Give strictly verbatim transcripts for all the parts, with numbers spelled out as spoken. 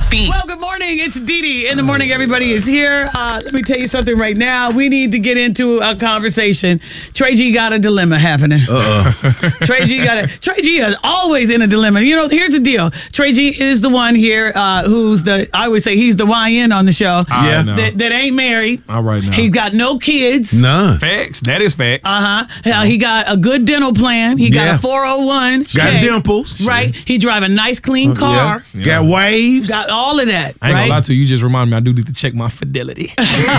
beat. Well, good morning. It's Dee Dee. In the morning, everybody is here. Uh, let me tell you something right now. We need to get into a conversation. Trey G got a dilemma happening. Uh-uh. Trey G got a Trey G is always in a dilemma. You know, here's the deal. Trey G is the one here uh, who's the, I always say he's the Y N on the show. Yeah. That, that ain't married. All right now. He's got no kids. None. Facts. That is facts. Uh-huh. Uh, he got a good dental plan. He got Yeah. a four oh one. Got check. dimples. Right. He drive a nice, clean car. Yeah. Got waves. Got all of that. I ain't right? gonna lie to you. You just remind me. I do need to check my fidelity.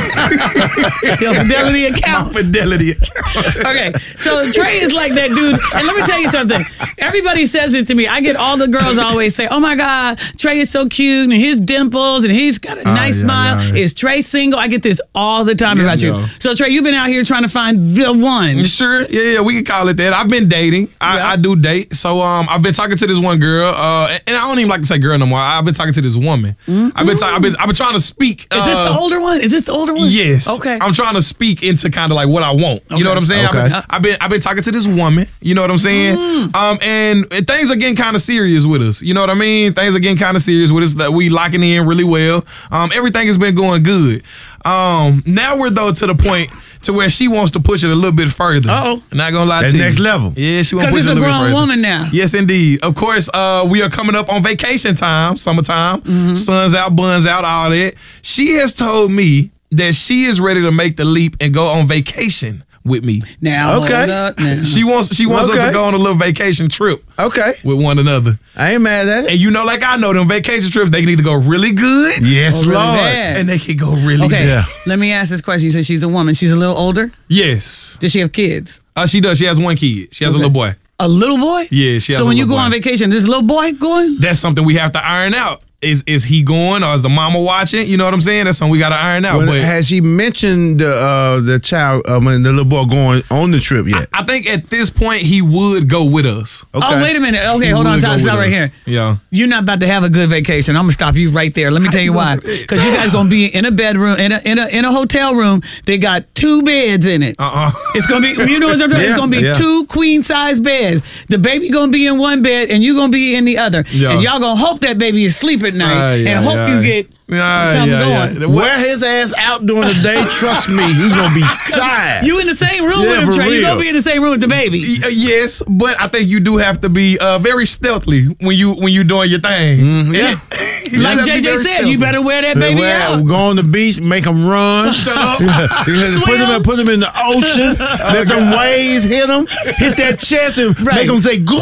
Your fidelity account. fidelity account. Okay, so Trey is like that dude. And let me tell you something. Everybody says it to me. I get all the girls always say, oh my God, Trey is so cute and his dimples and he's got a nice yeah, smile. yeah, yeah. Is Trey single? I get this all the time about you. Yeah. So Trey, you've been out here trying to find the one. Sure, yeah, yeah, we can call it that. I've been dating. I, Yeah. I do date. So um, I've been talking to this one girl, uh, and, and I don't even like to say girl no more. I've been talking to this woman. I've been, ta- I've been, I've been trying to speak. Is this uh, the older one? Is this the older one? Yes. Okay. I'm trying to speak into kind of like what I want. You know what I'm saying? Okay. I've, been, I've been I've been talking to this woman. You know what I'm saying? Um, and things are getting kind of serious with us. You know what I mean? Things are getting kind of serious with us. That we locking in really well. Um, everything has been going good. Um, now we're though to the point to where she wants to push it a little bit further. Uh-oh. Not gonna lie That to you. next level. Yeah, she wants to Because push it's it a a little bit grown further. woman now. Yes, indeed. Of course, uh, we are coming up on vacation time, summertime. Sun's out, buns out, all that. She has told me that she is ready to make the leap and go on vacation with me. Now, Okay. hold up now. She wants she wants us Okay. to go on a little vacation trip Okay. with one another. I ain't mad at it. And you know, like I know, them vacation trips, they can either go really good Yes, Oh, really Lord. bad. and they can go really Okay, bad. Yeah. let me ask this question. You said she's a woman. She's a little older. Yes. Does she have kids? Uh, she does. She has one kid. She has a Okay. little boy. A little boy? Yeah, she has So a when you little go boy. on vacation, this little boy going? That's something we have to iron out. Is is he going or is the mama watching? You know what I'm saying? That's something we got to iron out. Well, but has she mentioned the uh, the child, I mean, the little boy going on the trip yet? I think at this point he would go with us. Okay. Oh, wait a minute. Okay, He hold on. would Stop, go stop with right us. here. Yeah. You're not about to have a good vacation. I'm gonna stop you right there. Let me tell you why. Because you guys gonna be in a bedroom, in a in a in a hotel room. They got two beds in it. Uh-uh. It's gonna be. You know what I'm talking about? It's Yeah, gonna be yeah. two queen size beds. The baby gonna be in one bed, and you gonna be in the other. Yeah. And y'all gonna hope that baby is asleep at night, Uh, yeah, and hope yeah. you get Yeah, something yeah, going. yeah. Wear his ass out during the day. Trust me, he's gonna be tired. You in the same room Yeah, with him, for Trey. You real. gonna be in the same room with the baby. Y- uh, Yes, but I think you do have to be uh, very stealthy when you when you doing your thing. yeah. You just Like have to J be J very said, stealthy. you better wear that baby Wear- out. Go on the beach, make him run. Shut up. put him in, put him in the ocean. Let them waves hit him. Hit that chest and Right. make him say, "Go."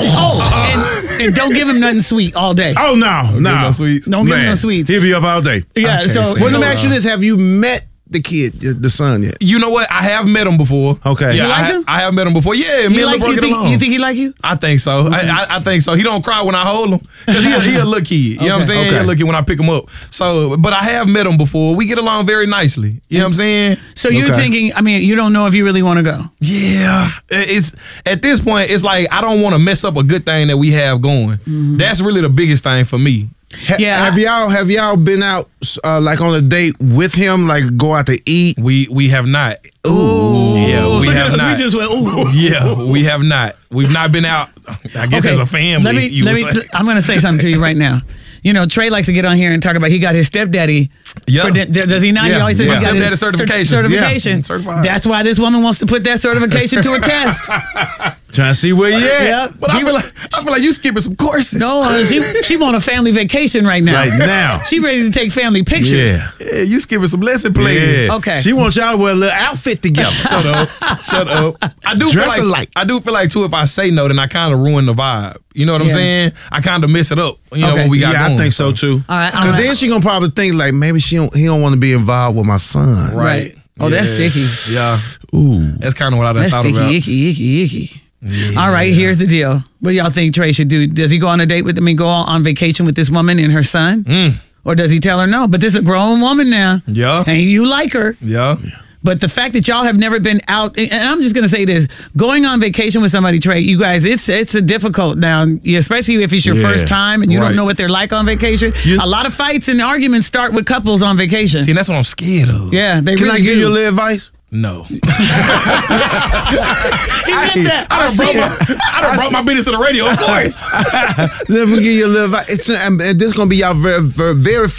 Oh, and, and don't give him nothing sweet all day. Oh no, no, no sweets. Don't give him Man, no sweets. He'll be up all day. Yeah, so, stand Well, let me so- ask you this: have you met the kid, the son, yet? You know what? I have met him before. Okay. Yeah, You like I, ha- him? I have met him before. Yeah, You me and like, LeBron you, get think, along. you think he like you? I think so. I, I, I think so. He don't cry when I hold him because he, a- he a little kid. You know what I'm Okay. saying? He Okay. a little kid when I pick him up. So, but I have met him before. We get along very nicely. You know what I'm saying? So you're Okay. thinking, I mean, you don't know if you really want to go. Yeah, it's at this point. It's like I don't want to mess up a good thing that we have going. That's really the biggest thing for me. Ha- Yeah, Have I- y'all have y'all been out uh, like on a date with him, like go out to eat? We we have not. Ooh. Yeah, we Look at have us. not. We just went, ooh. Yeah, we have not. We've not been out. I guess as a family. Let me, you let would me, say. I'm going to say something to you right now. You know, Trey likes to get on here and talk about he got his stepdaddy. Yeah. for- does he not? He Yeah, always says yeah. he got Stepdaddy his certification. cert- certification. Yeah, certified. That's why this woman wants to put that certification to a test. Trying to see where you at. Yep. But I feel like I feel like you skipping some courses. No, uh, she she want a family vacation right now. Right now. She ready to take family pictures. Yeah. Yeah, you skipping some lesson plans. Yeah. Okay. She wants y'all to wear a little outfit together. Shut up. Shut up. I do Dress feel like alike. I do feel like too if I say no, then I kind of ruin the vibe. You know what I'm Yeah. saying? I kind of mess it up. You know Okay. what we got yeah, going. I think so too. All right, all Cause right. then she gonna probably think like maybe she don't, he don't want to be involved with my son. Right. Oh, that's Yeah. sticky. Yeah. Ooh. That's kind of what I done That's thought sticky, about. icky, icky, icky. All right, here's the deal. What do y'all think Trey should do? Does he go on a date with, I mean, go on vacation with this woman and her son? Mm. Or does he tell her no? But this is a grown woman now. Yeah. And you like her. Yeah. But the fact that y'all have never been out, and I'm just going to say this, going on vacation with somebody, Trey, you guys, it's it's a difficult now, especially if it's your Yeah, first time and you right. don't know what they're like on vacation. You- a lot of fights and arguments start with couples on vacation. See, that's what I'm scared of. Yeah, they Can really I give do. you a little advice? No. He meant that. I done, brought my, I done brought my business to the radio, of course. Let me give you a little advice. It's, um, and this is gonna be y'all very, very, very